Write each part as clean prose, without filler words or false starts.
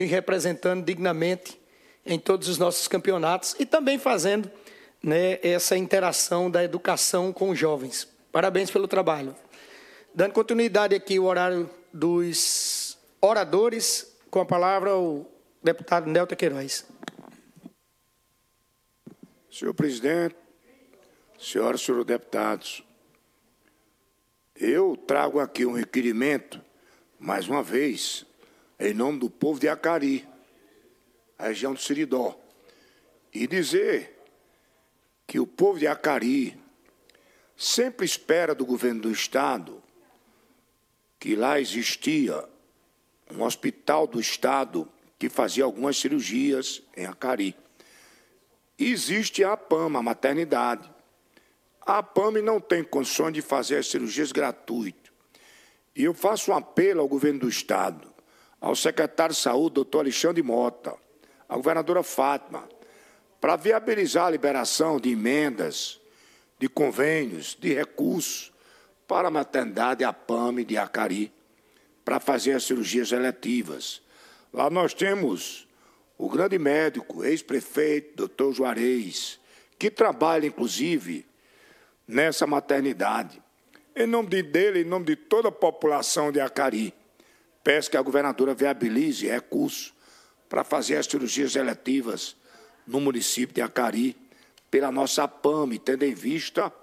representando dignamente em todos os nossos campeonatos e também fazendo, né, essa interação da educação com os jovens. Parabéns pelo trabalho. Dando continuidade aqui ao horário dos oradores, com a palavra o deputado Nelton Queiroz. Senhor presidente, senhoras e senhores deputados, eu trago aqui um requerimento, mais uma vez, em nome do povo de Acari, a região do Seridó, e dizer que o povo de Acari sempre espera do governo do Estado que lá existia um hospital do Estado que fazia algumas cirurgias em Acari. E existe a APAM, a maternidade. A APAM não tem condições de fazer as cirurgias gratuitas. E eu faço um apelo ao governo do Estado, ao secretário de Saúde, doutor Alexandre Mota, à governadora Fátima, para viabilizar a liberação de emendas, de convênios, de recursos para a maternidade APAM de Acari, para fazer as cirurgias eletivas. Lá nós temos o grande médico, ex-prefeito, doutor Juarez, que trabalha, inclusive, nessa maternidade. Em nome dele, em nome de toda a população de Acari, peço que a governadora viabilize recursos para fazer as cirurgias eletivas no município de Acari, pela nossa APAM, tendo em vista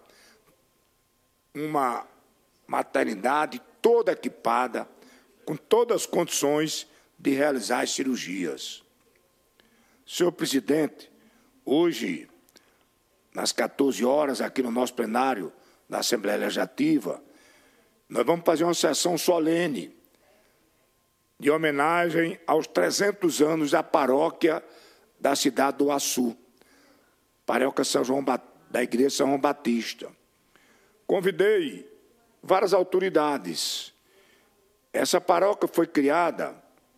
uma maternidade toda equipada, com todas as condições de realizar as cirurgias. Senhor presidente, hoje, nas 14 horas, aqui no nosso plenário da Assembleia Legislativa, nós vamos fazer uma sessão solene de homenagem aos 300 anos da paróquia da cidade do Açu, paróquia da Igreja São João Batista. Convidei várias autoridades. Essa paróquia foi criada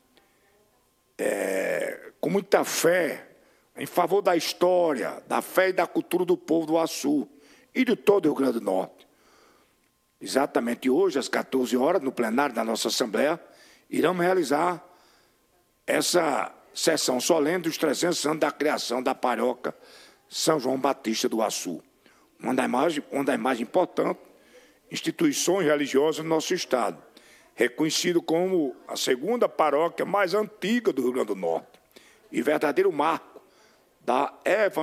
com muita fé em favor da história, da fé e da cultura do povo do Açu e de todo o Rio Grande do Norte. Exatamente hoje, às 14 horas, no plenário da nossa Assembleia, iremos realizar essa sessão solene dos 300 anos da criação da paróquia São João Batista do Açu, uma das mais importantes instituições religiosas do nosso Estado, reconhecido como a segunda paróquia mais antiga do Rio Grande do Norte e verdadeiro marco da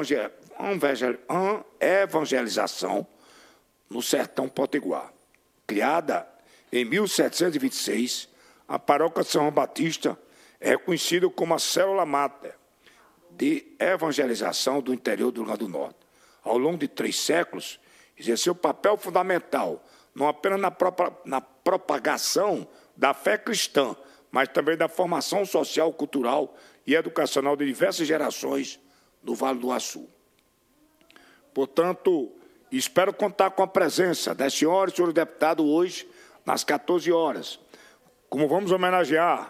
evangelização no sertão potiguar. Criada em 1726, a paróquia São João Batista é reconhecida como a célula máter de evangelização do interior do Rio Grande do Norte. Ao longo de 3 séculos, exerceu papel fundamental, não apenas na propagação da fé cristã, mas também da formação social, cultural e educacional de diversas gerações do Vale do Açu. Portanto, espero contar com a presença das senhoras e senhores deputados hoje, nas 14 horas, como vamos homenagear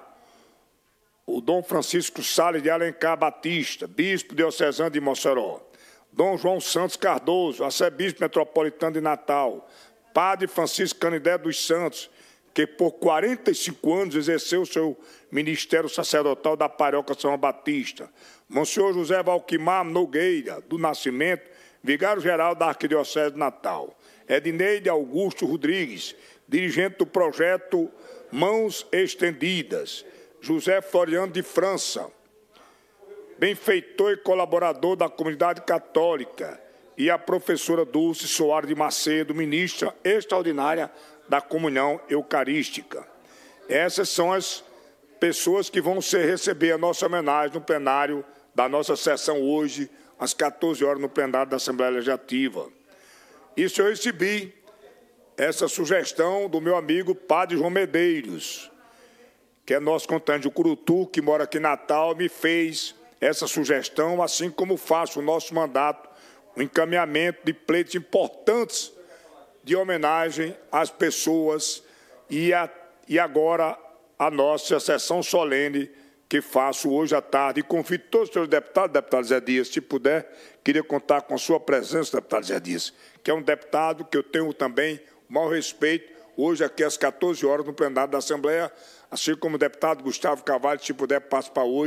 o Dom Francisco Salles de Alencar Batista, bispo diocesano de Mossoró, Dom João Santos Cardoso, arcebispo metropolitano de Natal, Padre Francisco Canidé dos Santos, que por 45 anos exerceu o seu ministério sacerdotal da paróquia São João Batista, Monsenhor José Valquimar Nogueira, do Nascimento, vigário-geral da Arquidiocese de Natal, Edneide Augusto Rodrigues, dirigente do projeto Mãos Estendidas, José Floriano de França, benfeitor e colaborador da comunidade católica, e a professora Dulce Soares de Macedo, ministra extraordinária da Comunhão Eucarística. Essas são as pessoas que vão receber a nossa homenagem no plenário da nossa sessão hoje, às 14 horas, no plenário da Assembleia Legislativa. Isso eu recebi essa sugestão do meu amigo Padre João Medeiros, que é nosso contante de Curutu, que mora aqui em Natal, me fez essa sugestão, assim como faço o nosso mandato, o encaminhamento de pleitos importantes de homenagem às pessoas e agora a nossa sessão solene que faço hoje à tarde. E convido todos os senhores deputados, deputado Zé Dias, se puder, queria contar com a sua presença, deputado Zé Dias, que é um deputado que eu tenho também o maior respeito, hoje aqui às 14 horas no plenário da Assembleia, assim como o deputado Gustavo Carvalho, se puder participar hoje.